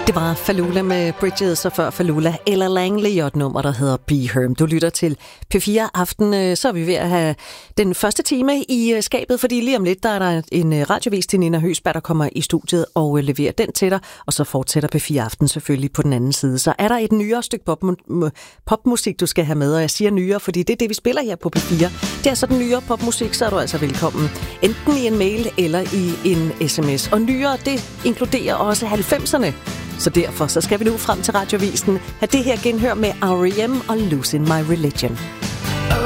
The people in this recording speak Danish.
Det var Falula med Bridges, og før Falula Ella Langley og et nummer, der hedder Be Her. Du lytter til P4 Aften, så er vi ved at have den første time i skabet, fordi lige om lidt, der er der en radiovis til Nina Høgsberg, der kommer i studiet og leverer den til dig, og så fortsætter P4 Aften selvfølgelig på den anden side. Så er der et nyere stykke popmusik, du skal have med, og jeg siger nyere, fordi det er det, vi spiller her på P4. Det er så den nyere popmusik, så er du altså velkommen. Enten i en mail eller i en sms. Og nyere, det inkluderer også 90'erne. Så derfor så skal vi nu frem til radiovisen have det her genhør med R.E.M. og Losing My Religion.